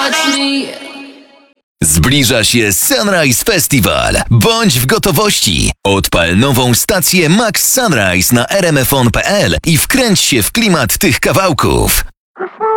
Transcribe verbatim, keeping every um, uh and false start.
watch me. Zbliża się Sunrise Festival. Bądź w gotowości. Odpal nową stację Max Sunrise na r m f on kropka p l i wkręć się w klimat tych kawałków.